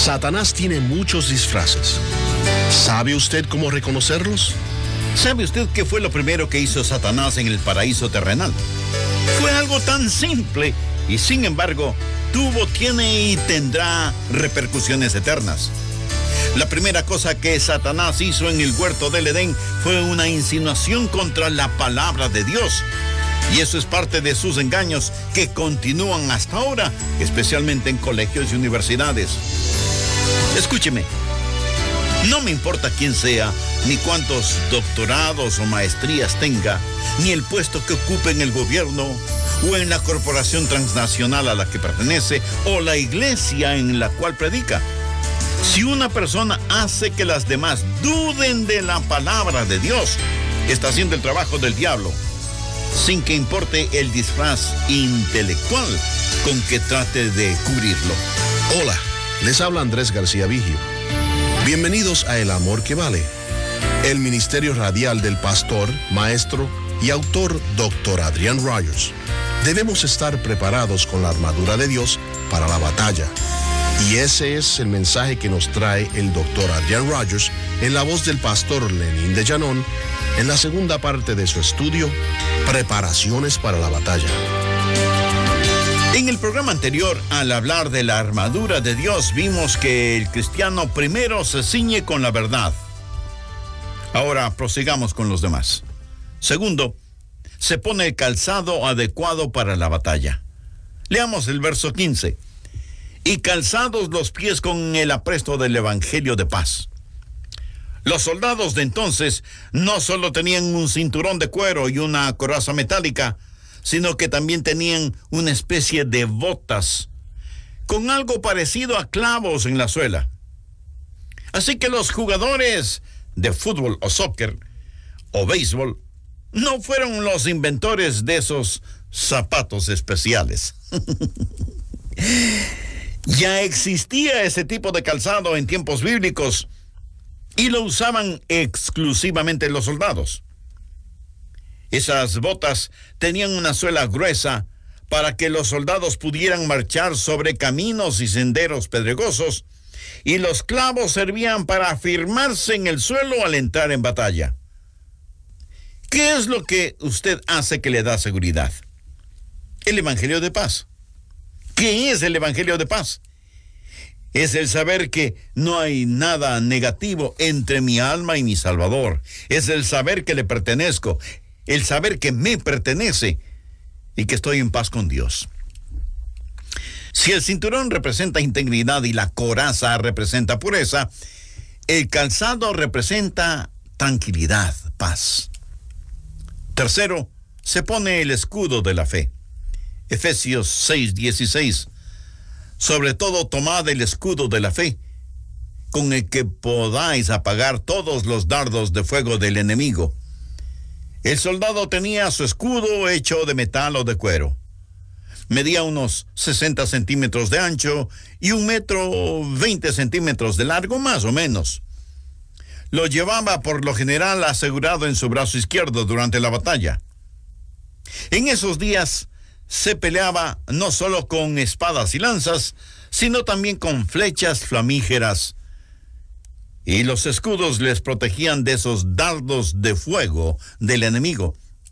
Satanás tiene muchos disfraces. ¿Sabe usted cómo reconocerlos? ¿Sabe usted qué fue lo primero que hizo Satanás en el paraíso terrenal? Fue algo tan simple y sin embargo tiene y tendrá repercusiones eternas. La primera cosa que Satanás hizo en el huerto del Edén fue una insinuación contra la palabra de Dios. Y eso es parte de sus engaños que continúan hasta ahora, especialmente en colegios y universidades. Escúcheme, no me importa quién sea, ni cuántos doctorados o maestrías tenga, ni el puesto que ocupe en el gobierno o en la corporación transnacional a la que pertenece o la iglesia en la cual predica. Si una persona hace que las demás duden de la palabra de Dios, está haciendo el trabajo del diablo, sin que importe el disfraz intelectual con que trate de cubrirlo. Hola, les habla Andrés García Vigio. Bienvenidos a El Amor que Vale, el ministerio radial del pastor, maestro y autor Dr. Adrian Rogers. Debemos estar preparados con la armadura de Dios para la batalla. Y ese es el mensaje que nos trae el Dr. Adrian Rogers en la voz del pastor Lenín de Llanón, en la segunda parte de su estudio, Preparaciones para la Batalla. En el programa anterior, al hablar de la armadura de Dios, vimos que el cristiano primero se ciñe con la verdad. Ahora prosigamos con los demás. Segundo, se pone el calzado adecuado para la batalla. Leamos el verso 15. Y calzados los pies con el apresto del evangelio de paz. Los soldados de entonces no solo tenían un cinturón de cuero y una coraza metálica, sino que también tenían una especie de botas con algo parecido a clavos en la suela. Así que los jugadores de fútbol o soccer o béisbol no fueron los inventores de esos zapatos especiales. Ya existía ese tipo de calzado en tiempos bíblicos y lo usaban exclusivamente los soldados. Esas botas tenían una suela gruesa para que los soldados pudieran marchar sobre caminos y senderos pedregosos, y los clavos servían para afirmarse en el suelo al entrar en batalla. ¿Qué es lo que usted hace que le da seguridad? El Evangelio de paz. ¿Qué es el Evangelio de paz? Es el saber que no hay nada negativo entre mi alma y mi Salvador. Es el saber que le pertenezco, el saber que me pertenece y que estoy en paz con Dios. Si el cinturón representa integridad y la coraza representa pureza, el calzado representa tranquilidad, paz. Tercero, se pone el escudo de la fe. Efesios 6:16. Sobre todo tomad el escudo de la fe, con el que podáis apagar todos los dardos de fuego del enemigo. El soldado tenía su escudo hecho de metal o de cuero. Medía unos 60 centímetros de ancho y 1,20 metros de largo, más o menos. Lo llevaba por lo general asegurado en su brazo izquierdo durante la batalla. En esos días se peleaba no solo con espadas y lanzas, sino también con flechas flamígeras. Y los escudos les protegían de esos dardos de fuego del enemigo.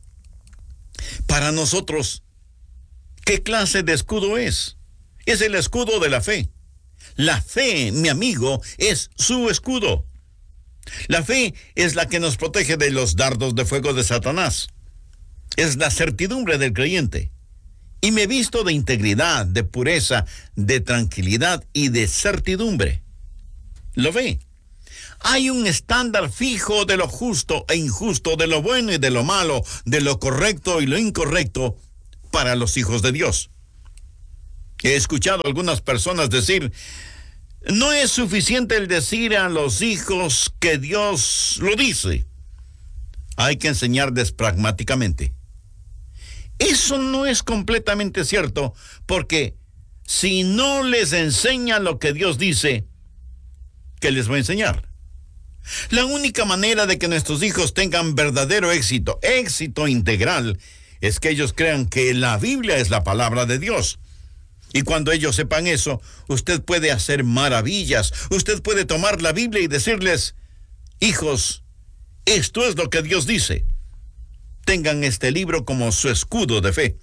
Para nosotros, ¿qué clase de escudo es? Es el escudo de la fe. La fe, mi amigo, es su escudo. La fe es la que nos protege de los dardos de fuego de Satanás. Es la certidumbre del creyente. Y me visto de integridad, de pureza, de tranquilidad y de certidumbre. ¿Lo ve? Hay un estándar fijo de lo justo e injusto, de lo bueno y de lo malo, de lo correcto y lo incorrecto para los hijos de Dios. He escuchado a algunas personas decir: no es suficiente el decir a los hijos que Dios lo dice. Hay que enseñarles pragmáticamente. Eso no es completamente cierto, porque si no les enseña lo que Dios dice, ¿qué les va a enseñar? La única manera de que nuestros hijos tengan verdadero éxito integral, es que ellos crean que la Biblia es la palabra de Dios. Y cuando ellos sepan eso, usted puede hacer maravillas. Usted puede tomar la Biblia y decirles: hijos, esto es lo que Dios dice. Tengan este libro como su escudo de fe.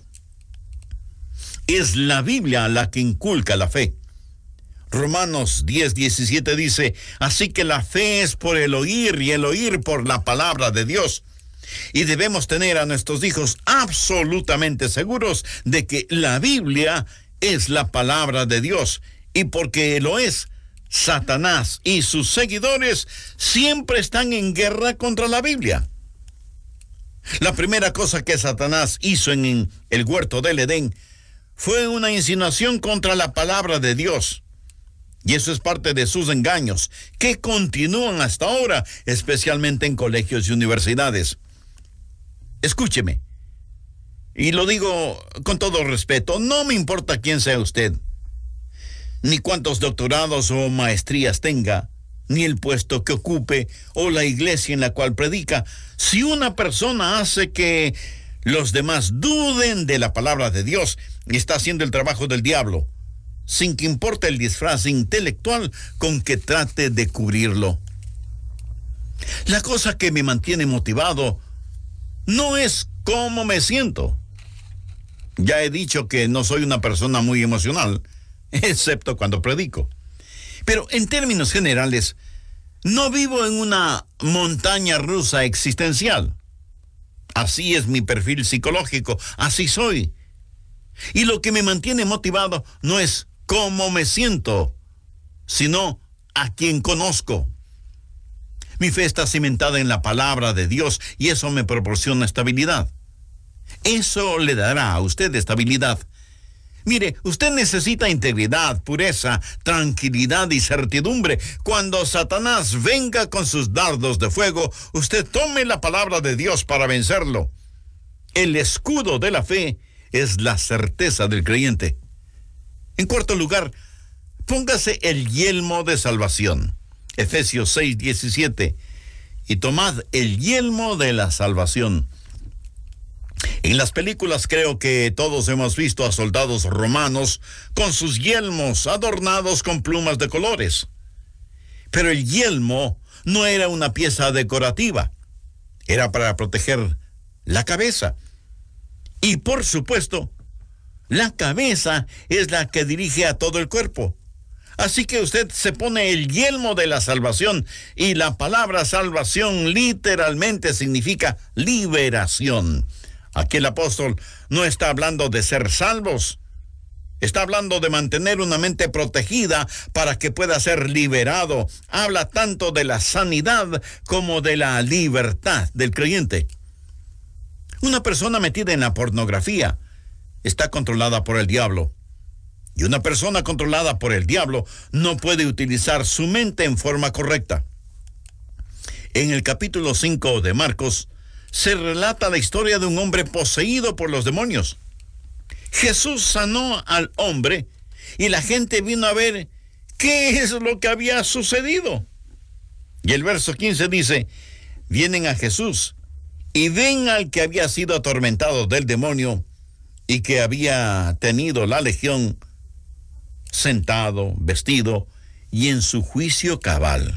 Es la Biblia la que inculca la fe. Romanos 10:17 dice: así que la fe es por el oír y el oír por la palabra de Dios. Y debemos tener a nuestros hijos absolutamente seguros de que la Biblia es la palabra de Dios. Y porque lo es, Satanás y sus seguidores siempre están en guerra contra la Biblia. La primera cosa que Satanás hizo en el huerto del Edén fue una insinuación contra la palabra de Dios. Y eso es parte de sus engaños, que continúan hasta ahora, especialmente en colegios y universidades. Escúcheme, y lo digo con todo respeto, no me importa quién sea usted, ni cuántos doctorados o maestrías tenga, ni el puesto que ocupe o la iglesia en la cual predica. Si una persona hace que los demás duden de la palabra de Dios, está haciendo el trabajo del diablo, sin que importe el disfraz intelectual con que trate de cubrirlo. La cosa que me mantiene motivado no es cómo me siento. Ya he dicho que no soy una persona muy emocional, excepto cuando predico. Pero en términos generales, no vivo en una montaña rusa existencial. Así es mi perfil psicológico, así soy. Y lo que me mantiene motivado no es cómo me siento, sino a quién conozco. Mi fe está cimentada en la palabra de Dios y eso me proporciona estabilidad. Eso le dará a usted estabilidad. Mire, usted necesita integridad, pureza, tranquilidad y certidumbre. Cuando Satanás venga con sus dardos de fuego, usted tome la palabra de Dios para vencerlo. El escudo de la fe es la certeza del creyente. En cuarto lugar, póngase el yelmo de salvación. Efesios 6:17. Y tomad el yelmo de la salvación. En las películas creo que todos hemos visto a soldados romanos con sus yelmos adornados con plumas de colores. Pero el yelmo no era una pieza decorativa, era para proteger la cabeza. Y por supuesto, la cabeza es la que dirige a todo el cuerpo. Así que usted se pone el yelmo de la salvación, y la palabra salvación literalmente significa liberación. Aquí el apóstol no está hablando de ser salvos, está hablando de mantener una mente protegida para que pueda ser liberado. Habla tanto de la sanidad como de la libertad del creyente. Una persona metida en la pornografía está controlada por el diablo. Y una persona controlada por el diablo no puede utilizar su mente en forma correcta. En el capítulo 5 de Marcos, se relata la historia de un hombre poseído por los demonios. Jesús sanó al hombre y la gente vino a ver qué es lo que había sucedido. Y el verso 15 dice: vienen a Jesús y ven al que había sido atormentado del demonio y que había tenido la legión, sentado, vestido y en su juicio cabal.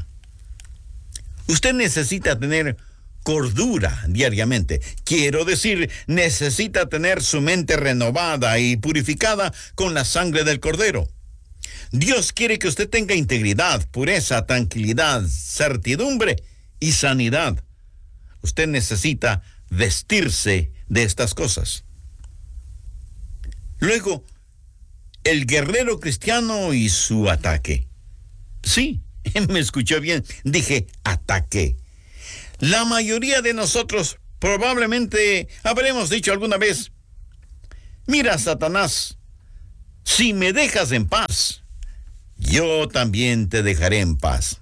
Usted necesita tener cordura diariamente. Quiero decir, necesita tener su mente renovada y purificada con la sangre del Cordero. Dios quiere que usted tenga integridad, pureza, tranquilidad, certidumbre y sanidad. Usted necesita vestirse de estas cosas. Luego, el guerrero cristiano y su ataque. Sí, me escuchó bien, dije ataque. La mayoría de nosotros probablemente habremos dicho alguna vez: mira, Satanás, si me dejas en paz, yo también te dejaré en paz.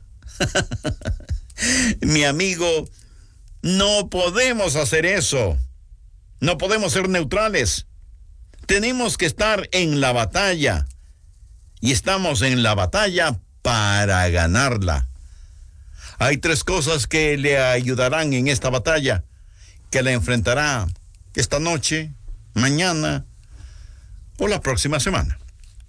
Mi amigo, no podemos hacer eso. No podemos ser neutrales. Tenemos que estar en la batalla. Y estamos en la batalla para ganarla. Hay 3 cosas que le ayudarán en esta batalla, que la enfrentará esta noche, mañana o la próxima semana.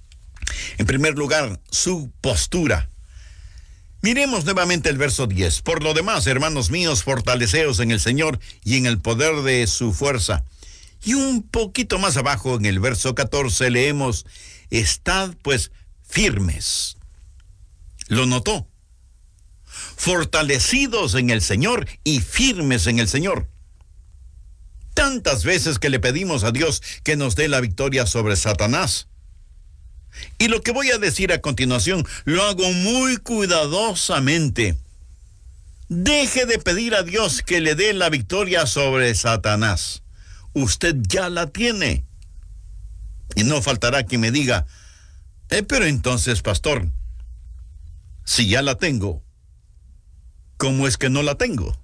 En primer lugar, su postura. Miremos nuevamente el verso 10. Por lo demás, hermanos míos, fortaleceos en el Señor y en el poder de su fuerza. Y un poquito más abajo, en el verso 14, leemos, estad pues firmes. ¿Lo notó? Fortalecidos en el Señor y firmes en el Señor. Tantas veces que le pedimos a Dios que nos dé la victoria sobre Satanás. Y lo que voy a decir a continuación, lo hago muy cuidadosamente. Deje de pedir a Dios que le dé la victoria sobre Satanás. Usted ya la tiene. Y no faltará quien me diga, pero entonces, pastor, si ya la tengo, ¿cómo es que no la tengo?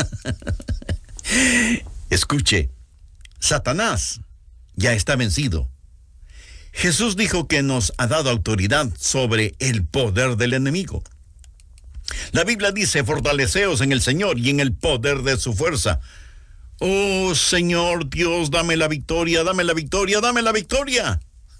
Escuche, Satanás ya está vencido. Jesús dijo que nos ha dado autoridad sobre el poder del enemigo. La Biblia dice, fortaleceos en el Señor y en el poder de su fuerza. Oh, Señor Dios, dame la victoria, dame la victoria, dame la victoria.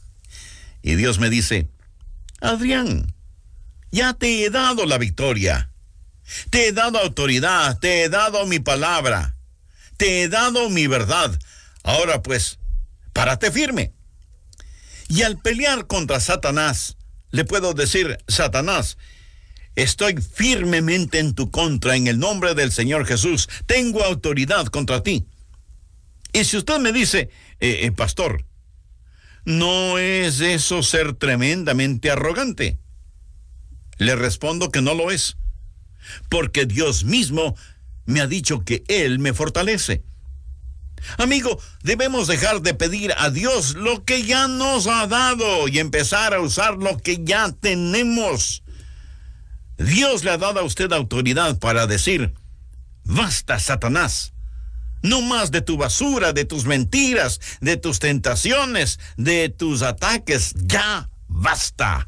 Y Dios me dice, Adrián, ya te he dado la victoria. Te he dado autoridad, te he dado mi palabra, te he dado mi verdad. Ahora pues, párate firme. Y al pelear contra Satanás, le puedo decir, Satanás, estoy firmemente en tu contra en el nombre del Señor Jesús. Tengo autoridad contra ti. Y si usted me dice, pastor, ¿no es eso ser tremendamente arrogante? Le respondo que no lo es. Porque Dios mismo me ha dicho que Él me fortalece. Amigo, debemos dejar de pedir a Dios lo que ya nos ha dado y empezar a usar lo que ya tenemos. Dios le ha dado a usted autoridad para decir, basta, Satanás. No más de tu basura, de tus mentiras, de tus tentaciones, de tus ataques. Ya basta.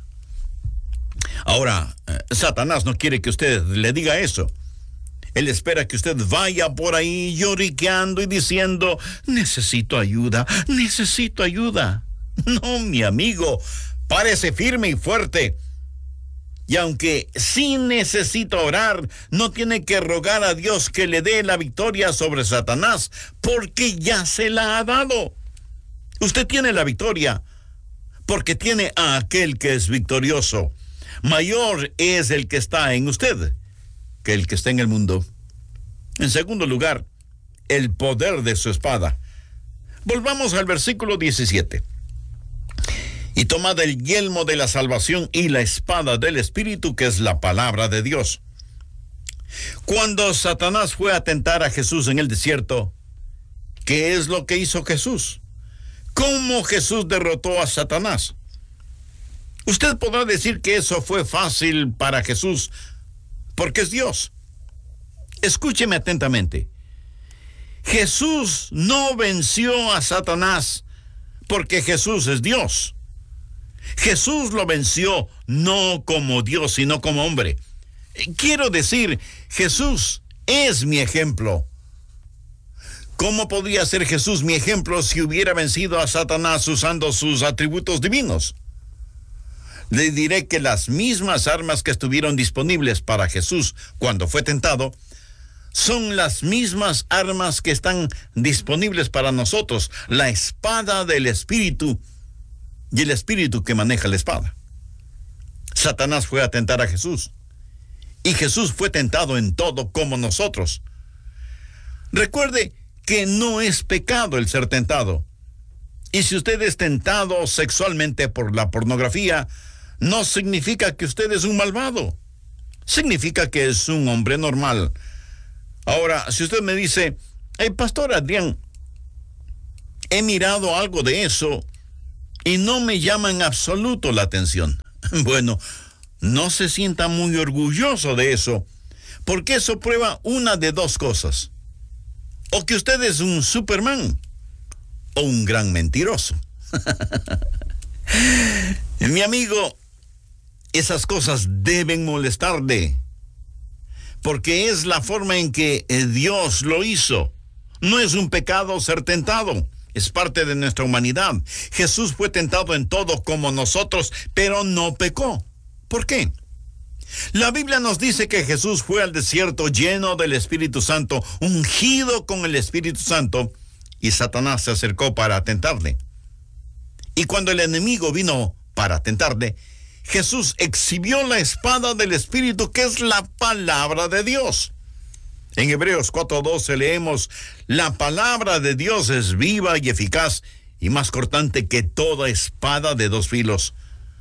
Ahora, Satanás no quiere que usted le diga eso. Él espera que usted vaya por ahí lloriqueando y diciendo, necesito ayuda, necesito ayuda. No, mi amigo, párese firme y fuerte. Y aunque sí necesita orar, no tiene que rogar a Dios que le dé la victoria sobre Satanás, porque ya se la ha dado. Usted tiene la victoria, porque tiene a aquel que es victorioso. Mayor es el que está en usted que el que está en el mundo. En segundo lugar, el poder de su espada. Volvamos al versículo 17. Y tomad el yelmo de la salvación y la espada del Espíritu, que es la palabra de Dios. Cuando Satanás fue a tentar a Jesús en el desierto, ¿qué es lo que hizo Jesús? ¿Cómo Jesús derrotó a Satanás? Usted podrá decir que eso fue fácil para Jesús, porque es Dios. Escúcheme atentamente. Jesús no venció a Satanás porque Jesús es Dios. Jesús lo venció no como Dios, sino como hombre. Quiero decir, Jesús es mi ejemplo. ¿Cómo podría ser Jesús mi ejemplo si hubiera vencido a Satanás usando sus atributos divinos? Le diré que las mismas armas que estuvieron disponibles para Jesús cuando fue tentado son las mismas armas que están disponibles para nosotros, la espada del Espíritu y el Espíritu que maneja la espada. Satanás fue a tentar a Jesús y Jesús fue tentado en todo como nosotros. Recuerde que no es pecado el ser tentado. Y si usted es tentado sexualmente por la pornografía, no significa que usted es un malvado. Significa que es un hombre normal. Ahora, si usted me dice, Pastor Adrián, he mirado algo de eso y no me llama en absoluto la atención. Bueno, no se sienta muy orgulloso de eso, porque eso prueba una de dos cosas. O que usted es un Superman, o un gran mentiroso. Mi amigo, esas cosas deben molestarle, porque es la forma en que Dios lo hizo. No es un pecado ser tentado, es parte de nuestra humanidad. Jesús fue tentado en todo como nosotros, pero no pecó. ¿Por qué? La Biblia nos dice que Jesús fue al desierto lleno del Espíritu Santo, ungido con el Espíritu Santo, y Satanás se acercó para tentarle. Y cuando el enemigo vino para tentarle, Jesús exhibió la espada del Espíritu, que es la palabra de Dios. En Hebreos 4:12 leemos: la palabra de Dios es viva y eficaz y más cortante que toda espada de dos filos.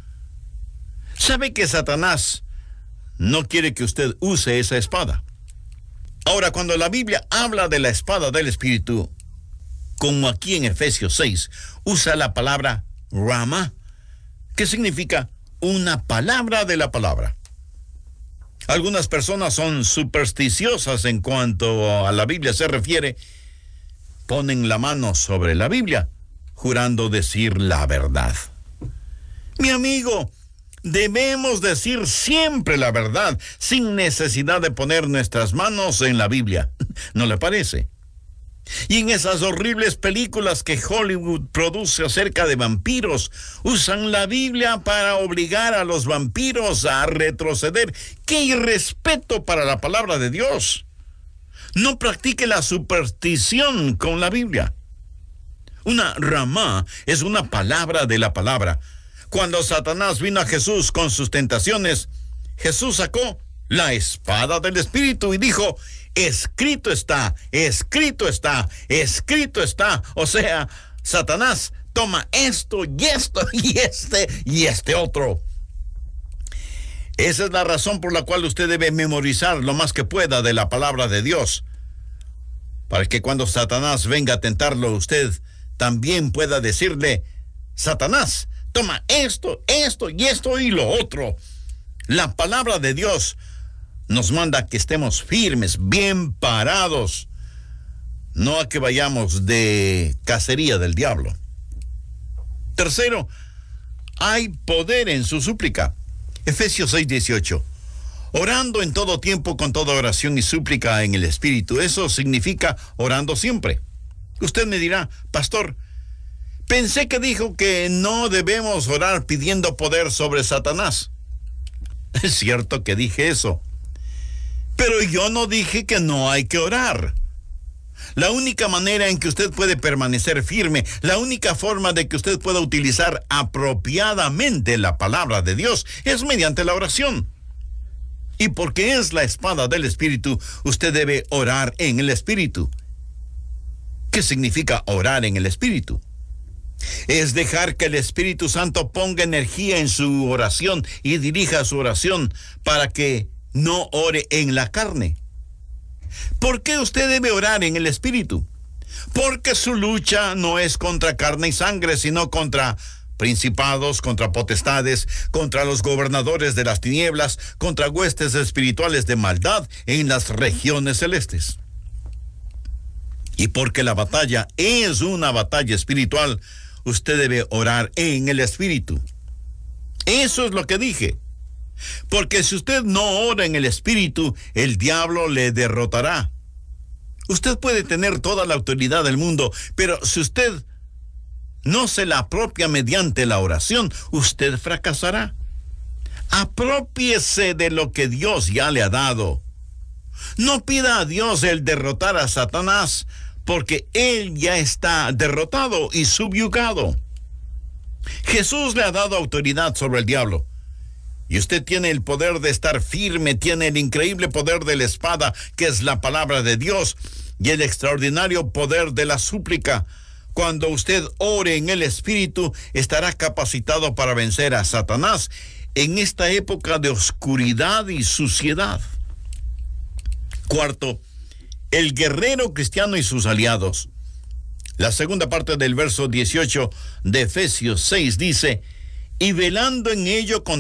¿Sabe que Satanás no quiere que usted use esa espada? Ahora, cuando la Biblia habla de la espada del Espíritu, como aquí en Efesios 6, usa la palabra Rama, que significa una palabra de la palabra. Algunas personas son supersticiosas en cuanto a la Biblia se refiere. Ponen la mano sobre la Biblia, jurando decir la verdad. Mi amigo, debemos decir siempre la verdad, sin necesidad de poner nuestras manos en la Biblia. ¿No le parece? Y en esas horribles películas que Hollywood produce acerca de vampiros, usan la Biblia para obligar a los vampiros a retroceder. ¡Qué irrespeto para la palabra de Dios! No practique la superstición con la Biblia. Una ramá es una palabra de la palabra. Cuando Satanás vino a Jesús con sus tentaciones, Jesús sacó la espada del Espíritu y dijo: escrito está, escrito está, escrito está. O sea, Satanás, toma esto y esto y este otro. Esa es la razón por la cual usted debe memorizar lo más que pueda de la palabra de Dios, para que cuando Satanás venga a tentarlo, usted también pueda decirle: Satanás, toma esto, esto y esto y lo otro. La palabra de Dios nos manda que estemos firmes, bien parados, no a que vayamos de cacería del diablo. Tercero, hay poder en su súplica. Efesios 6:18. Orando en todo tiempo con toda oración y súplica en el Espíritu. Eso significa orando siempre. Usted me dirá: pastor, pensé que dijo que no debemos orar pidiendo poder sobre Satanás. Es cierto que dije eso, pero yo no dije que no hay que orar. La única manera en que usted puede permanecer firme, la única forma de que usted pueda utilizar apropiadamente la palabra de Dios, es mediante la oración. Y porque es la espada del Espíritu, usted debe orar en el Espíritu. ¿Qué significa orar en el Espíritu? Es dejar que el Espíritu Santo ponga energía en su oración y dirija su oración para que no ore en la carne. ¿Por qué usted debe orar en el Espíritu? Porque su lucha no es contra carne y sangre, sino contra principados, contra potestades, contra los gobernadores de las tinieblas, contra huestes espirituales de maldad en las regiones celestes. Y porque la batalla es una batalla espiritual, usted debe orar en el Espíritu. Eso es lo que dije. Porque si usted no ora en el Espíritu, el diablo le derrotará. Usted puede tener toda la autoridad del mundo, pero si usted no se la apropia mediante la oración, usted fracasará. Aprópiese de lo que Dios ya le ha dado. No pida a Dios el derrotar a Satanás, porque él ya está derrotado y subyugado. Jesús le ha dado autoridad sobre el diablo. Y usted tiene el poder de estar firme, tiene el increíble poder de la espada, que es la palabra de Dios, y el extraordinario poder de la súplica. Cuando usted ore en el Espíritu, estará capacitado para vencer a Satanás en esta época de oscuridad y suciedad. Cuarto, el guerrero cristiano y sus aliados. La segunda parte del verso 18 de Efesios 6 dice: y velando en ello con